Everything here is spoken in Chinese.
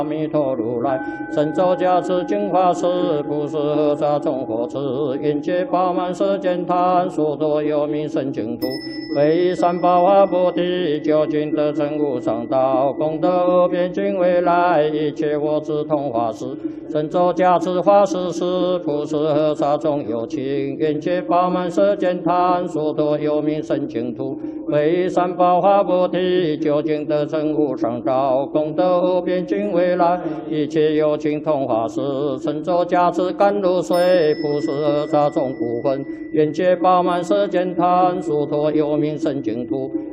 阿弥陀如来，神咒加持净法师，不是何沙众佛持，愿界饱满世间贪，所多有名圣净土，为三宝化菩提，究竟得成无上道，功德无边尽未来，一切我智同法师，神咒加持法师时，不是何沙众有情，愿界饱满世间贪，所多有名圣净土，为三宝化菩提，究竟得成无上道，功德无边尽未来，一切有情同法师，神咒加持甘露水，不是何沙众不分，愿界饱满世间贪，所托有名圣净土，